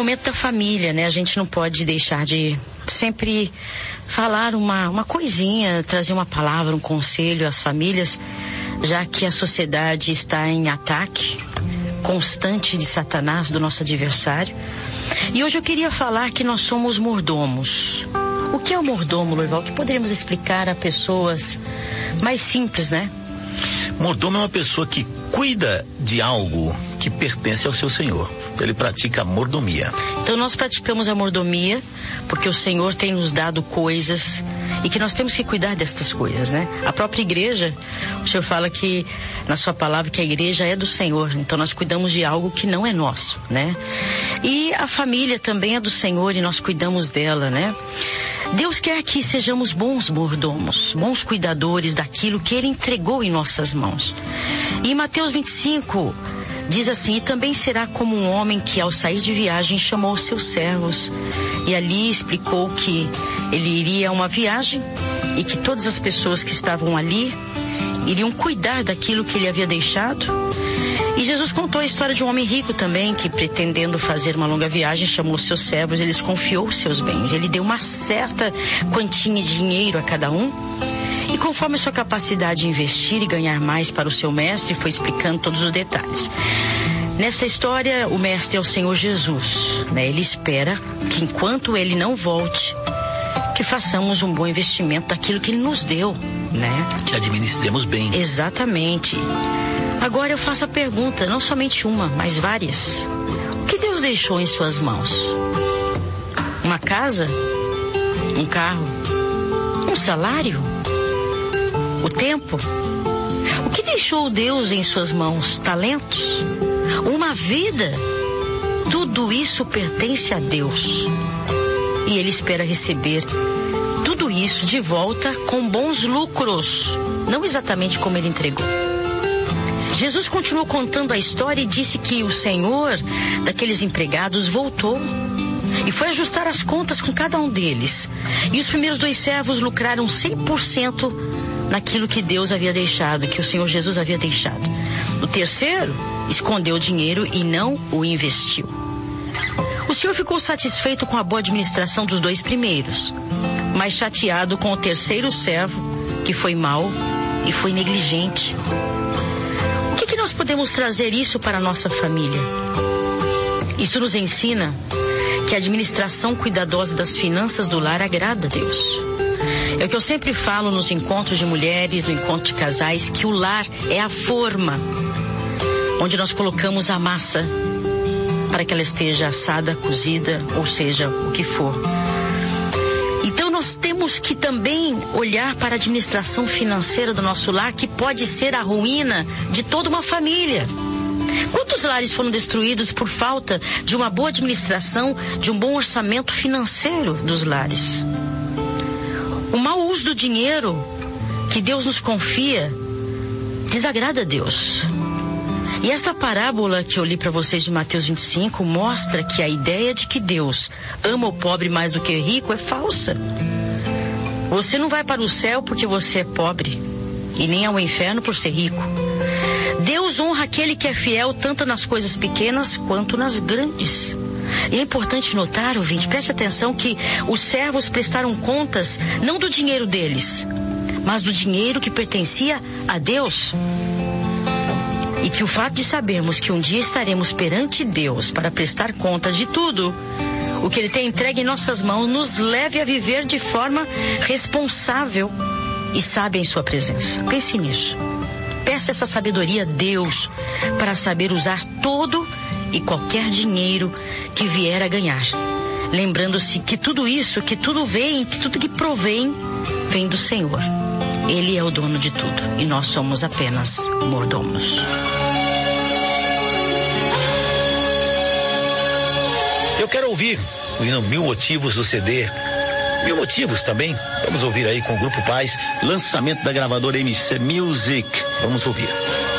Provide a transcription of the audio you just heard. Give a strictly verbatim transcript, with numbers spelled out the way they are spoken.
momento da família, né? A gente não pode deixar de sempre falar uma, uma coisinha, trazer uma palavra, um conselho às famílias, já que a sociedade está em ataque constante de Satanás, do nosso adversário. E hoje eu queria falar que nós somos mordomos. O que é o mordomo, Lourival? O que poderíamos explicar a pessoas mais simples, né? Mordomo é uma pessoa que cuida de algo que pertence ao seu Senhor. Ele pratica a mordomia. Então nós praticamos a mordomia porque o Senhor tem nos dado coisas e que nós temos que cuidar destas coisas, né? A própria igreja, o Senhor fala que na sua palavra que a igreja é do Senhor, então nós cuidamos de algo que não é nosso, né? E a família também é do Senhor e nós cuidamos dela, né? Deus quer que sejamos bons mordomos, bons cuidadores daquilo que Ele entregou em nossas mãos. E em Mateus vinte e cinco diz assim: e também será como um homem que ao sair de viagem chamou os seus servos e ali explicou que ele iria a uma viagem e que todas as pessoas que estavam ali iriam cuidar daquilo que ele havia deixado. E Jesus contou a história de um homem rico também, que pretendendo fazer uma longa viagem, chamou os seus servos, eles confiou os seus bens. Ele deu uma certa quantia de dinheiro a cada um, e conforme a sua capacidade de investir e ganhar mais para o seu mestre, foi explicando todos os detalhes. Nessa história, o mestre é o Senhor Jesus, né? Ele espera que enquanto ele não volte, que façamos um bom investimento daquilo que ele nos deu, né? Que administremos bem. Exatamente. Agora eu faço a pergunta, não somente uma, mas várias. O que Deus deixou em suas mãos? Uma casa? Um carro? Um salário? O tempo? O que deixou Deus em suas mãos? Talentos? Uma vida? Tudo isso pertence a Deus. E Ele espera receber tudo isso de volta com bons lucros, não exatamente como Ele entregou. Jesus continuou contando a história e disse que o Senhor daqueles empregados voltou e foi ajustar as contas com cada um deles. E os primeiros dois servos lucraram cem por cento naquilo que Deus havia deixado, que o Senhor Jesus havia deixado. O terceiro escondeu o dinheiro e não o investiu. O Senhor ficou satisfeito com a boa administração dos dois primeiros, mas chateado com o terceiro servo, que foi mau e foi negligente. O que, que nós podemos trazer isso para a nossa família? Isso nos ensina que a administração cuidadosa das finanças do lar agrada a Deus. É o que eu sempre falo nos encontros de mulheres, no encontro de casais, que o lar é a forma onde nós colocamos a massa para que ela esteja assada, cozida, ou seja, o que for. Então nós temos que também olhar para a administração financeira do nosso lar, que pode ser a ruína de toda uma família. Quantos lares foram destruídos por falta de uma boa administração, de um bom orçamento financeiro dos lares? O mau uso do dinheiro que Deus nos confia desagrada a Deus. E esta parábola que eu li para vocês de Mateus vinte e cinco mostra que a ideia de que Deus ama o pobre mais do que o rico é falsa. Você não vai para o céu porque você é pobre e nem ao inferno por ser rico. Deus honra aquele que é fiel tanto nas coisas pequenas quanto nas grandes. E é importante notar, ouvinte, preste atenção, que os servos prestaram contas não do dinheiro deles, mas do dinheiro que pertencia a Deus. E que o fato de sabermos que um dia estaremos perante Deus para prestar contas de tudo o que Ele tem entregue em nossas mãos nos leve a viver de forma responsável e sábia em sua presença. Pense nisso. Peça essa sabedoria a Deus para saber usar todo e qualquer dinheiro que vier a ganhar. Lembrando-se que tudo isso, que tudo vem, que tudo que provém, vem do Senhor. Ele é o dono de tudo e nós somos apenas mordomos. Eu quero ouvir o hino Mil Motivos do C D. Mil Motivos também. Vamos ouvir aí com o Grupo Paz, lançamento da gravadora M C Music. Vamos ouvir.